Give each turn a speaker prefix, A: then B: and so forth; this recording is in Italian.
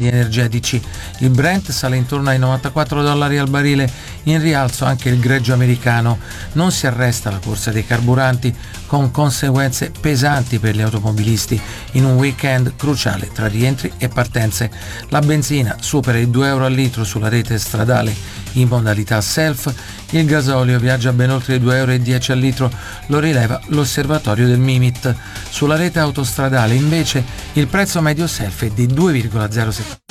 A: energetici. Il Brent sale intorno ai $94 al barile, in rialzo anche il greggio americano. Non si arresta la corsa dei carburanti, con conseguenze pesanti per gli automobilisti in un weekend cruciale tra rientri e partenze. La benzina supera i €2 al litro sulla rete stradale in modalità self, il gasolio viaggia ben oltre i €2,10 al litro, lo rileva l'osservatorio del Mimit. Sulla rete autostradale invece il prezzo medio self è di 2,07